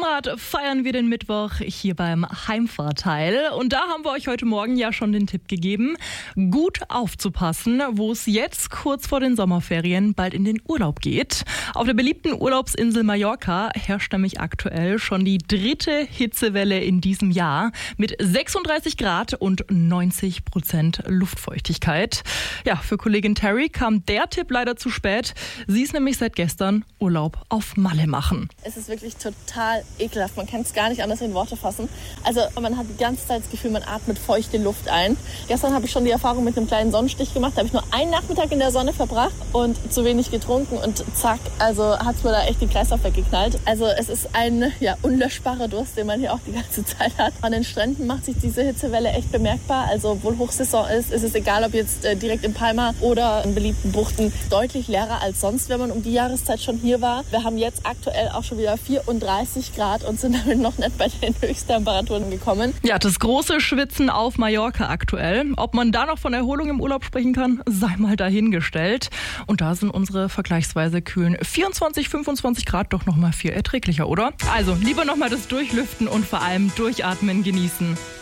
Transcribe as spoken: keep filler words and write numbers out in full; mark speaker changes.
Speaker 1: Konrad feiern wir den Mittwoch hier beim Heimvorteil. Und da haben wir euch heute Morgen ja schon den Tipp gegeben, gut aufzupassen, wo es jetzt kurz vor den Sommerferien bald in den Urlaub geht. Auf der beliebten Urlaubsinsel Mallorca herrscht nämlich aktuell schon die dritte Hitzewelle in diesem Jahr mit sechsunddreißig Grad und neunzig Prozent Luftfeuchtigkeit. Ja, für Kollegin Terry kam der Tipp leider zu spät. Sie ist nämlich seit gestern Urlaub auf Malle machen.
Speaker 2: Es ist wirklich total ekelhaft. Man kann es gar nicht anders in Worte fassen. Also man hat die ganze Zeit das Gefühl, man atmet feuchte Luft ein. Gestern habe ich schon die Erfahrung mit einem kleinen Sonnenstich gemacht. Da habe ich nur einen Nachmittag in der Sonne verbracht und zu wenig getrunken. Und zack, also hat es mir da echt den Kreislauf weggeknallt. Also es ist ein ja, unlöschbarer Durst, den man hier auch die ganze Zeit hat. An den Stränden macht sich diese Hitzewelle echt bemerkbar. Also obwohl Hochsaison ist, ist es egal, ob jetzt äh, direkt in Palma oder in beliebten Buchten, deutlich leerer als sonst, wenn man um die Jahreszeit schon hier war. Wir haben jetzt aktuell auch schon wieder vierunddreißig Grad und sind damit noch nicht bei den Höchsttemperaturen gekommen.
Speaker 1: Ja, das große Schwitzen auf Mallorca aktuell. Ob man da noch von Erholung im Urlaub sprechen kann, sei mal dahingestellt. Und da sind unsere vergleichsweise kühlen vierundzwanzig, fünfundzwanzig Grad doch noch mal viel erträglicher, oder? Also lieber noch mal das Durchlüften und vor allem durchatmen genießen.